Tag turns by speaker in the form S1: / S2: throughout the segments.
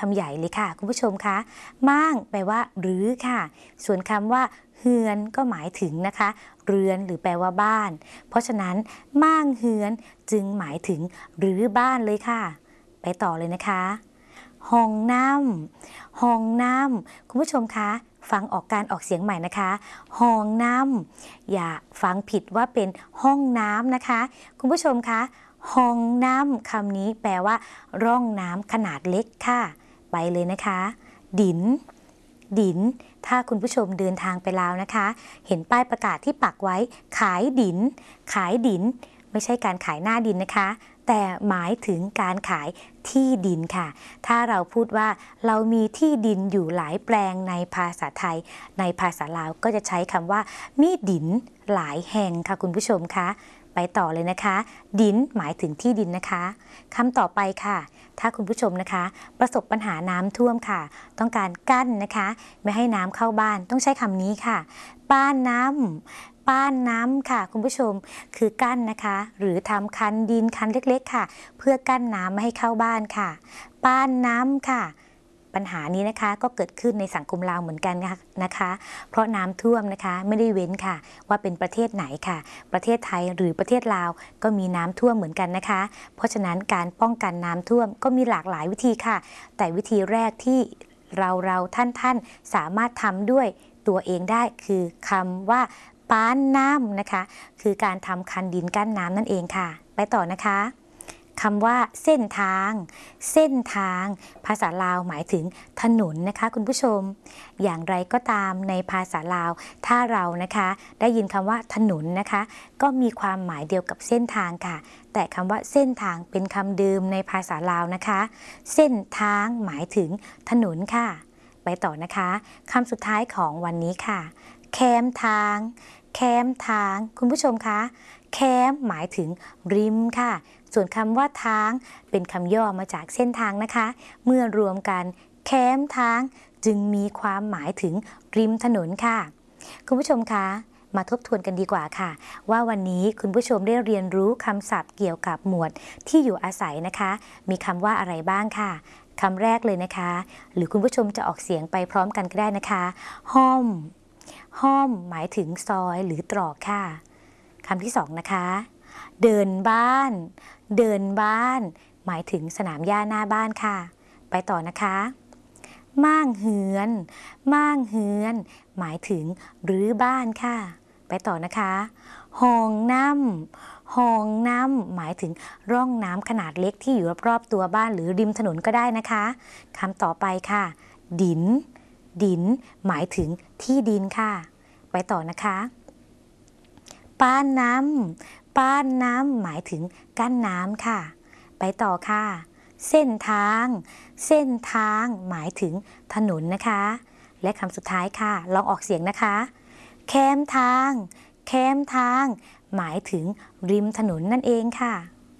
S1: ำใหญ่เลยค่ะคุณผู้ชมคะม่างแปลว่าหรือค่ะส่วนคำว่าเฮือนก็หมายถึงนะคะเรือนหรือแปลว่าบ้านเพราะฉะนั้นม่างเฮือนจึงหมายถึงหรือบ้านเลยค่ะไปต่อเลยนะคะห้องน้ำห้องน้ำคุณผู้ชมคะฟังออกการออกเสียงใหม่นะคะห้องน้ำอย่าฟังผิดว่าเป็นห้องน้ำนะคะคุณผู้ชมคะห้องน้ำคำนี้แปลว่าร่องน้ำขนาดเล็กค่ะไปเลยนะคะดินดินถ้าคุณผู้ชมเดินทางไปลาวนะคะเห็นป้ายประกาศที่ปักไว้ขายดินขายดินไม่ใช่การขายหน้าดินนะคะแต่หมายถึงการขายที่ดินค่ะถ้าเราพูดว่าเรามีที่ดินอยู่หลายแปลงในภาษาไทยในภาษาลาวก็จะใช้คำว่ามีดินหลายแห่งค่ะคุณผู้ชมคะไปต่อเลยนะคะดินหมายถึงที่ดินนะคะคำต่อไปค่ะถ้าคุณผู้ชมนะคะประสบปัญหาน้ำท่วมค่ะต้องการกั้นนะคะไม่ให้น้ำเข้าบ้านต้องใช้คำนี้ค่ะป้านน้ำป้านน้ำค่ะคุณผู้ชมคือกั้นนะคะหรือทำคันดินคันเล็กๆค่ะเพื่อกั้นน้ำไม่ให้เข้าบ้านค่ะป้านน้ำค่ะปัญหานี้นะคะก็เกิดขึ้นในสังคมลาวเหมือนกันนะคะเพราะน้ำท่วมนะคะไม่ได้เว้นค่ะว่าเป็นประเทศไหนค่ะประเทศไทยหรือประเทศลาวก็มีน้ำท่วมเหมือนกันนะคะเพราะฉะนั้นการป้องกันน้ำท่วมก็มีหลากหลายวิธีค่ะแต่วิธีแรกที่เราท่านสามารถทำด้วยตัวเองได้คือคำว่าป้านน้ำนะคะคือการทำคันดินกั้นน้ำนั่นเองค่ะไปต่อนะคะคำว่าเส้นทางเส้นทางภาษาลาวหมายถึงถนนนะคะคุณผู้ชมอย่างไรก็ตามในภาษาลาวถ้าเรานะคะได้ยินคำว่าถนนนะคะก็มีความหมายเดียวกับเส้นทางค่ะแต่คำว่าเส้นทางเป็นคำเดิมในภาษาลาวนะคะเส้นทางหมายถึงถนนค่ะไปต่อนะคะคำสุดท้ายของวันนี้ค่ะแคมทางแคมทางคุณผู้ชมคะแคมหมายถึงริมค่ะส่วนคำว่าทางเป็นคำย่อมาจากเส้นทางนะคะเมื่อรวมกันแคมทางจึงมีความหมายถึงริมถนนค่ะคุณผู้ชมคะมาทบทวนกันดีกว่าค่ะว่าวันนี้คุณผู้ชมได้เรียนรู้คำศัพท์เกี่ยวกับหมวดที่อยู่อาศัยนะคะมีคำว่าอะไรบ้างค่ะคำแรกเลยนะคะหรือคุณผู้ชมจะออกเสียงไปพร้อมกันก็ได้นะคะห้อมห้อมหมายถึงซอยหรือตรอกค่ะคำที่สองนะคะเดินบ้านเดินบ้านหมายถึงสนามหญ้าหน้าบ้านค่ะไปต่อนะคะม่างเฮือนม่างเฮือนหมายถึงรื้อบ้านค่ะไปต่อนะคะห้องน้ำห้องน้ำหมายถึงร่องน้ำขนาดเล็กที่อยู่รอบๆตัวบ้านหรือริมถนนก็ได้นะคะคำต่อไปค่ะดินดินหมายถึงที่ดินค่ะไปต่อนะคะป้านน้ำป้านน้ำหมายถึงกั้นน้ำค่ะไปต่อค่ะเส้นทางเส้นทางหมายถึงถนนนะคะและคำสุดท้ายค่ะลองออกเสียงนะคะแคมทางแคมทางหมายถึงริมถนนนั่นเองค่ะ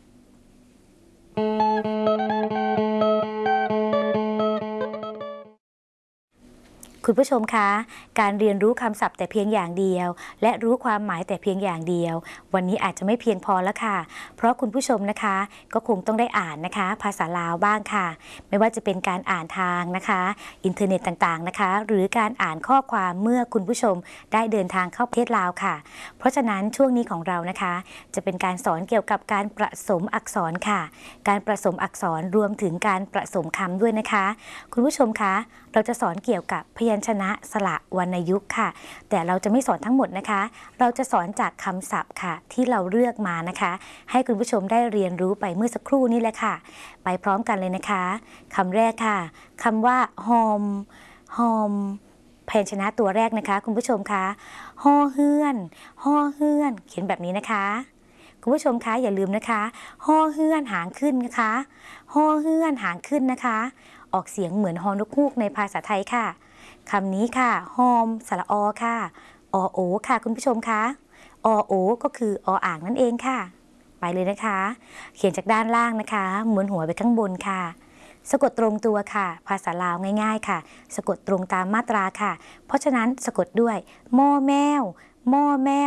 S1: คุณผู้ชมคะการเรียนรู้คำศัพท์แต่เพียงอย่างเดียวและรู้ความหมายแต่เพียงอย่างเดียววันนี้อาจจะไม่เพียงพอแล้วค่ะเพราะคุณผู้ชมนะคะก็คงต้องได้อ่านนะคะภาษาลาวบ้างค่ะไม่ว่าจะเป็นการอ่านทางนะคะอินเทอร์เน็ตต่างๆนะคะหรือการอ่านข้อความเมื่อคุณผู้ชมได้เดินทางเข้าประเทศลาวค่ะเพราะฉะนั้นช่วงนี้ของเรานะคะจะเป็นการสอนเกี่ยวกับการประสมอักษรค่ะการประสมอักษรรวมถึงการประสมคำด้วยนะคะคุณผู้ชมคะเราจะสอนเกี่ยวกับพยัญชนะสระวรรณยุกต์ค่ะแต่เราจะไม่สอนทั้งหมดนะคะเราจะสอนจากคำศัพท์ค่ะที่เราเลือกมานะคะให้คุณผู้ชมได้เรียนรู้ไปเมื่อสักครู่นี้แหละค่ะไปพร้อมกันเลยนะคะคำแรกค่ะคำว่าหอมหอมพยัญชนะตัวแรกนะคะคุณผู้ชมคะฮอเฮือนฮอเฮือนเขียนแบบนี้นะคะคุณผู้ชมคะอย่าลืมนะคะฮอเฮือนหางขึ้นนะคะฮอเฮือนหางขึ้นนะคะออกเสียงเหมือนฮอนกฮูกในภาษาไทยค่ะคำนี้ค่ะหอมสระอค่ะอโอค่ะคุณผู้ชมคะอโอก็คือออ่างนั่นเองค่ะไปเลยนะคะเขียนจากด้านล่างนะคะหมุนหัวไปข้างบนค่ะสะกดตรงตัวค่ะภาษาลาวง่ายๆค่ะสะกดตรงตามมาตราค่ะเพราะฉะนั้นสะกดด้วยมอแมวมอแมว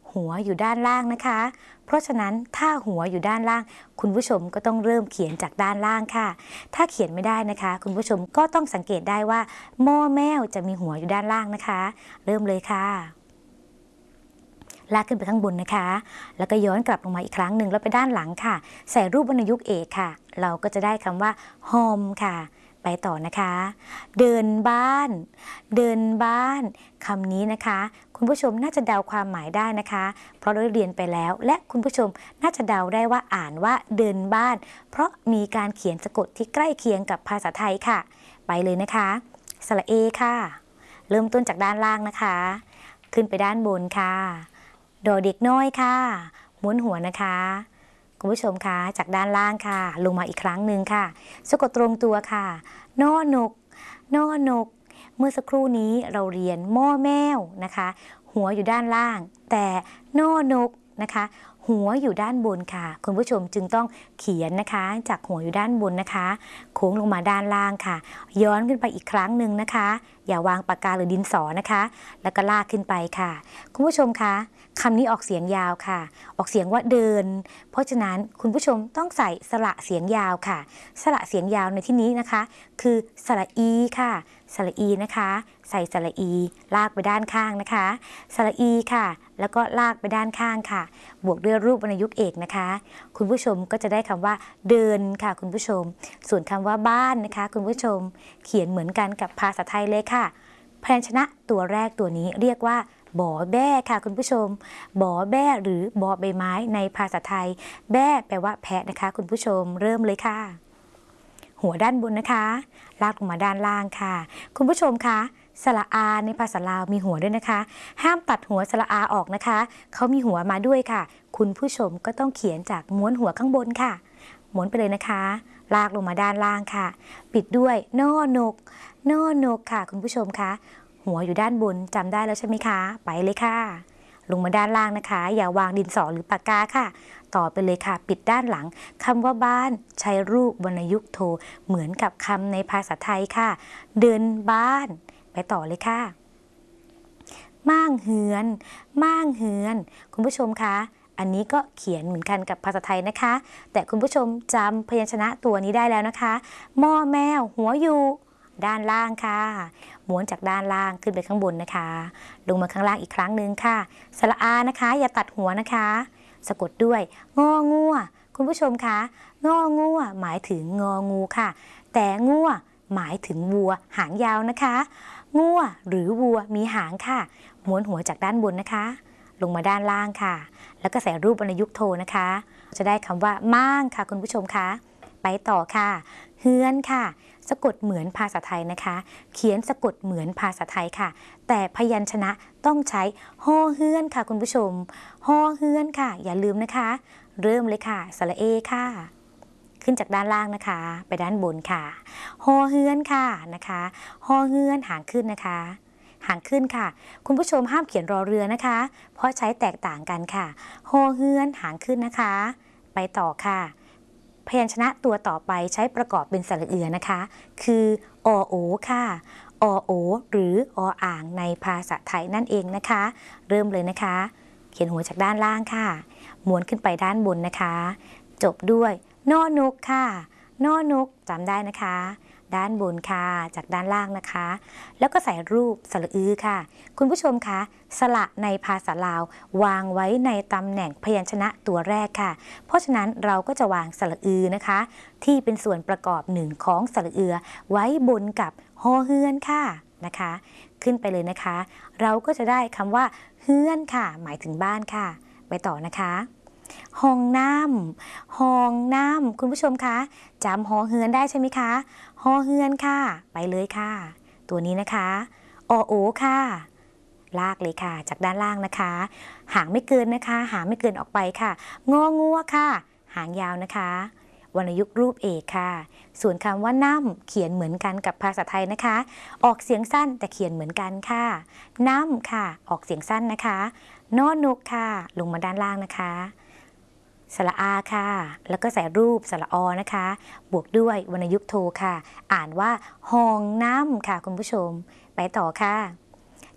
S1: หัวอยู่ด้านล่างนะคะ เพราะฉะนั้นถ้าหัวอยู่ด้านล่างคุณผู้ชมก็ต้องเริ่มเขียนจากด้านล่างค่ะถ้าเขียนไม่ได้นะคะคุณผู้ชมก็ต้องสังเกตได้ว่าหม้อแม้วจะมีหัวอยู่ด้านล่างนะคะเริ่มเลยค่ะลากขึ้นไปข้างบนนะคะแล้วก็ย้อนกลับลงมาอีกครั้งหนึ่งแล้วไปด้านหลังค่ะใส่รูปวรรณยุกต์เอกค่ะเราก็จะได้คำว่า home ค่ะไปต่อนะคะเดินบ้านเดินบ้านคำนี้นะคะคุณผู้ชมน่าจะเดาความหมายได้นะคะเพราะเราได้เรียนไปแล้วและคุณผู้ชมน่าจะเดาได้ว่าอ่านว่าเดินบ้านเพราะมีการเขียนสะกดที่ใกล้เคียงกับภาษาไทยค่ะไปเลยนะคะสระเอค่ะเริ่มต้นจากด้านล่างนะคะขึ้นไปด้านบนค่ะดอเด็กน้อยค่ะม้วนหัวนะคะคุณผู้ชมคะจากด้านล่างค่ะลงมาอีกครั้งหนึ่งค่ะสะกดตรงตัวค่ะนอนกนอนกเมื่อสักครู่นี้เราเรียนหม้อแม้วนะคะหัวอยู่ด้านล่างแต่นอนกนะคะหัวอยู่ด้านบนค่ะคุณผู้ชมจึงต้องเขียนนะคะจากหัวอยู่ด้านบนนะคะโค้งลงมาด้านล่างค่ะย้อนขึ้นไปอีกครั้งหนึ่งนะคะอย่าวางปากกาหรือดินสอนะคะแล้วก็ลากขึ้นไปค่ะคุณผู้ชมคะคำนี้ออกเสียงยาวค่ะออกเสียงว่าเดินเพราะฉะนั้นคุณผู้ชมต้องใส่สระเสียงยาวค่ะสระเสียงยาวในที่นี้นะคะคือสระอีค่ะสระอีนะคะใส่สระอีลากไปด้านข้างนะคะสระอีค่ะแล้วก็ลากไปด้านข้างค่ะบวกด้วยรูปวรรณยุกต์เอกนะคะคุณผู้ชมก็จะได้คำว่าเดินค่ะคุณผู้ชมส่วนคำว่าบ้านนะคะคุณผู้ชมเขียนเหมือนกันกับภาษาไทยเลยค่ะพยัญชนะตัวแรกตัวนี้เรียกว่าบอแบ้ค่ะคุณผู้ชมบอแบ้หรือบอใบไม้ในภาษาไทยแบ้แปลว่าแพะนะคะคุณผู้ชมเริ่มเลยค่ะหัวด้านบนนะคะลากลงมาด้านล่างค่ะคุณผู้ชมคะสระอาในภาษาลาวมีหัวด้วยนะคะห้ามตัดหัวสระอาออกนะคะเขามีหัวมาด้วยค่ะคุณผู้ชมก็ต้องเขียนจากม้วนหัวข้างบนค่ะม้วนไปเลยนะคะลากลงมาด้านล่างค่ะปิดด้วยนอนกนอนกค่ะคุณผู้ชมคะหัวอยู่ด้านบนจำได้แล้วใช่ไหมคะไปเลยค่ะลงมาด้านล่างนะคะอย่าวางดินสอหรือปากกาค่ะต่อไปเลยค่ะปิดด้านหลังคำว่าบ้านใช้รูปวรรณยุกต์โทเหมือนกับคำในภาษาไทยค่ะเดินบ้านไปต่อเลยค่ะม่างเฮือนม่างเฮือนคุณผู้ชมคะอันนี้ก็เขียนเหมือนกันกับภาษาไทยนะคะแต่คุณผู้ชมจำพยัญชนะตัวนี้ได้แล้วนะคะหม้อแมวหัวอยู่ด้านล่างค่ะม้วนจากด้านล่างขึ้นไปข้างบนนะคะลงมาข้างล่างอีกครั้งหนึ่งค่ะสระอานะคะอย่าตัดหัวนะคะสะกดด้วยงองัวคุณผู้ชมคะงองัวหมายถึงงองูค่ะแต่งัวหมายถึงวัวหางยาวนะคะงัวหรือวัวมีหางค่ะม้วนหัวจากด้านบนนะคะลงมาด้านล่างค่ะแล้วก็ใส่รูปวรรณยุกต์โทนะคะจะได้คำว่าม่างค่ะคุณผู้ชมคะไปต่อค่ะเฮือนค่ะสะกดเหมือนภาษาไทยนะคะเขียนสะกดเหมือนภาษาไทยค่ะแต่พยัญชนะต้องใช้ฮอเฮือนค่ะคุณผู้ชมฮอเฮือนค่ะอย่าลืมนะคะเริ่มเลยค่ะสระเอค่ะขึ้นจากด้านล่างนะคะไปด้านบนค่ะฮอเฮือนค่ะนะคะฮอเฮือนหางขึ้นนะคะหางขึ้นค่ะคุณผู้ชมห้ามเขียนรอเรือนะคะเพราะใช้แตกต่างกันค่ะฮอเฮือนหางขึ้นนะคะไปต่อค่ะพยัญชนะตัวต่อไปใช้ประกอบเป็นสระเอือนะคะคืออโอค่ะอโอหรือออ่างในภาษาไทยนั่นเองนะคะเริ่มเลยนะคะเขียนหัวจากด้านล่างค่ะม้วนขึ้นไปด้านบนนะคะจบด้วยนอนกค่ะนอนกจำได้นะคะด้านบนค่ะจากด้านล่างนะคะแล้วก็ใส่รูปสระอือค่ะคุณผู้ชมคะสระในภาษาลาววางไว้ในตำแหน่งพยัญชนะตัวแรกค่ะเพราะฉะนั้นเราก็จะวางสระอือนะคะที่เป็นส่วนประกอบหนึ่งของสระเอือไว้บนกับฮอเฮือนค่ะนะคะขึ้นไปเลยนะคะเราก็จะได้คำว่าเฮือนค่ะหมายถึงบ้านค่ะไปต่อนะคะห้องน้ำห้องน้ำคุณผู้ชมคะจำหอเฮือนได้ใช่ไหมคะหอเฮือนค่ะไปเลยค่ะตัวนี้นะคะอโอค่ะลากเลยค่ะจากด้านล่างนะคะหางไม่เกินนะคะหางไม่เกินออกไปค่ะงองัวค่ะหางยาวนะคะวรรณยุกต์รูปเอกค่ะส่วนคำว่าน้ำเขียนเหมือนกันกับภาษาไทยนะคะออกเสียงสั้นแต่เขียนเหมือนกันค่ะน้ำค่ะออกเสียงสั้นนะคะนอนกค่ะลงมาด้านล่างนะคะสระอาค่ะแล้วก็ใส่รูปสระอนะคะบวกด้วยวรรณยุกต์โทค่ะอ่านว่าห้องน้ำค่ะคุณผู้ชมไปต่อค่ะ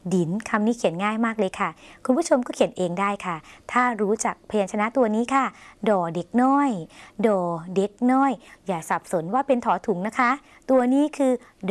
S1: ดินคำนี้เขียนง่ายมากเลยค่ะคุณผู้ชมก็เขียนเองได้ค่ะถ้ารู้จักพยัญชนะตัวนี้ค่ะดอเด็กน้อยดอเด็กน้อยอย่าสับสนว่าเป็นถอถุงนะคะตัวนี้คือ